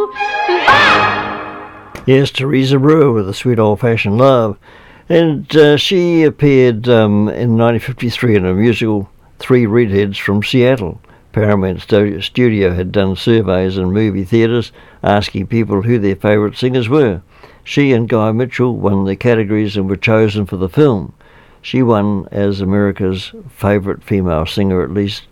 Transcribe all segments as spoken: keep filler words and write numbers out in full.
Yes, Teresa Brewer with A Sweet Old-Fashioned Love. And uh, she appeared um, in nineteen fifty-three in a musical, Three Redheads from Seattle. Paramount Studio had done surveys in movie theatres asking people who their favourite singers were. She and Guy Mitchell won the categories and were chosen for the film. She won as America's favourite female singer at least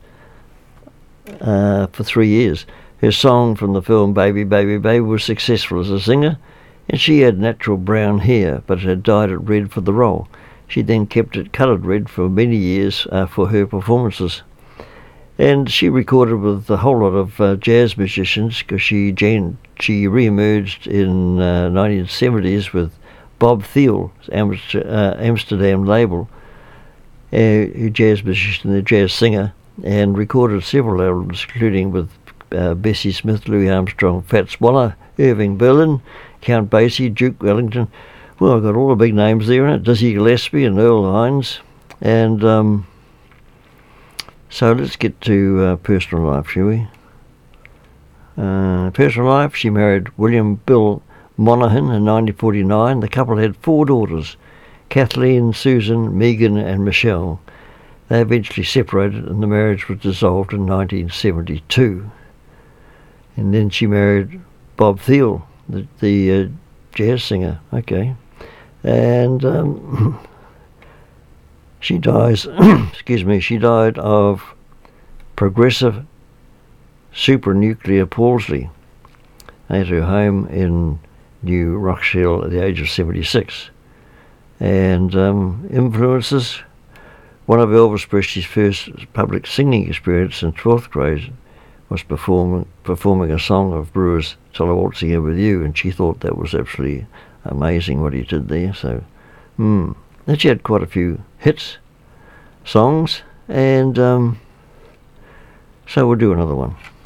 uh, for three years. Her song from the film Baby, Baby, Baby was successful as a singer, and she had natural brown hair but had dyed it red for the role. She then kept it coloured red for many years uh, for her performances. And she recorded with a whole lot of uh, jazz musicians because she, she re-emerged in uh, nineteen seventies with Bob Thiel, Amster, uh, Amsterdam label, a uh, jazz musician, a jazz singer, and recorded several albums, including with uh, Bessie Smith, Louis Armstrong, Fats Waller, Irving Berlin, Count Basie, Duke Wellington. Well, I've got all the big names there in it, Dizzy Gillespie and Earl Hines. And um, so let's get to uh, personal life, shall we? Uh, personal life, she married William Bill Monaghan in nineteen forty-nine. The couple had four daughters, Kathleen, Susan, Megan and Michelle. They eventually separated and the marriage was dissolved in nineteen seventy-two. And then she married Bob Thiel, the, the uh, jazz singer. Okay. And um, she dies, excuse me, she died of progressive supranuclear palsy at her home in New Rochelle at the age of seventy-six. And um, influences, one of Elvis Presley's first public singing experience in twelfth grade was performing performing a song of Brewer's Till I Waltz Again With You, and she thought that was absolutely amazing what he did there. So, hmm. And she had quite a few hits, songs, and um, so we'll do another one.